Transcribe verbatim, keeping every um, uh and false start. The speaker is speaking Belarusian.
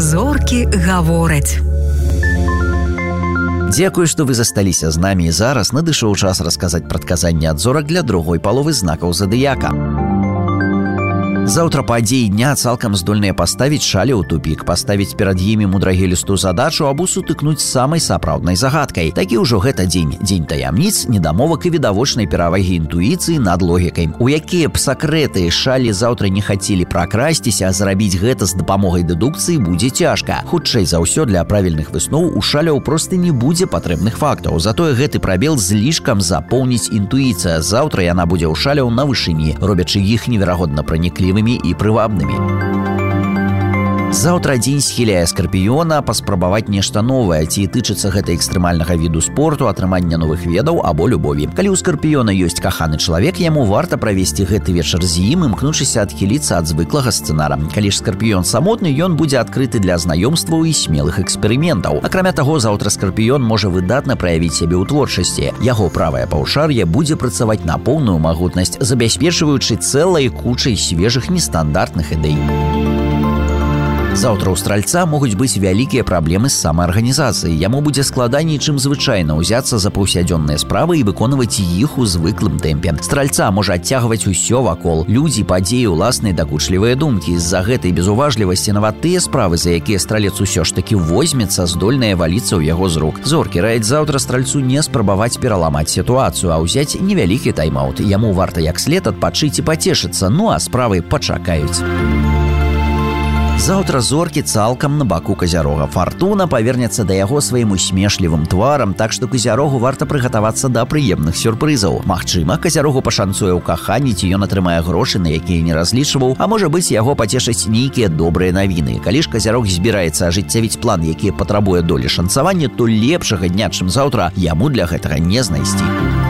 Зоркі гавораць. Дзякую, што вы засталіся з намі, і зараз надышоў час расказаць прадказанні ад зорак для другой паловы знакаў задыяка. Заўтра падзеі дня цалкам здольныя паставіць шалі ў тупік, паставіць перад імі мудрагелістую задачу або сутыкнуць з самай сапраўднай загадкай. Такі ўжо гэта дзень. Дзень таямніц, недамовак і відавочнай перавагі інтуіцыі над логікай. У якія б сакрэты шалі заўтра не хацелі пракрасціся, а зрабіць гэта з дапамогай дэдукцыі будзе цяжка. Хутчэй за ўсё, для правільных высноў у шаляў проста не будзе патрэбных фактаў. Затое гэты прабел злішкам запоўніць інтуіцыя. Заўтра яна будзе ў шаляў на вышыні, робячы іх неверагодна праніклівымі і прывабнымі. Заўтра дзень схіляе скарпіёна паспрабаваць нешта новае, ці тычыцца гэта экстрэмальнага віду спорту, атрымання новых ведаў або любові. Калі ў скарпіёна ёсць каханы чалавек, яму варта правесці гэты вечар з ім, імкнучыся адхіліцца ад звыклага сцэнара. Калі ж скарпіён самотны, ён будзе адкрыты для знаёмстваў і смелых эксперыментаў. Акрамя таго, заўтра скарпіён можа выдатна праявіць сябе ў творчасці. Яго правае паўшар'е будзе працаваць на поўную магутнасць, забяспечваючы цэлай кучай свежых нестандартных ідэй. Заўтра ў стральца могуць быць вялікія праблемы з самаарганізацыяй. Яму будзе складаней, чым звычайна, узяцца за паўсядзённыя справы і выконваць іх у звыклым тэмпе. Стральца можа адцягваць усё вакол. Людзі, падзеі, уласныя дакучлівыя думкі. З-за гэтай безуважлівасці нават тыя справы, за якія стралец усё ж такі возьмецца, здольныя валіцца ў яго з рук. Зоркі раяць заўтра стральцу не спрабаваць пераламаць сітуацыю, а ўзяць невялікі тайм-аут. Яму варта як след адпачыць і пацешыцца, ну а справы пачакаюць. Заўтра зоркі цалкам на баку казярога. Фартуна павернецца да яго сваім усмешлівым тварам, так што казярогу варта прыгатавацца да прыемных сюрпрызаў. Магчыма, казярогу пашанцуе ў каханні, ці ён атрымае грошы, на якія не разлічваў, а можа быць, яго пацешаць нейкія добрыя навіны. Калі ж казярог збіраецца ажыццявіць план, які патрабуе долі шанцавання, то лепшага дня, чым заўтра, яму для гэтага не знайсці.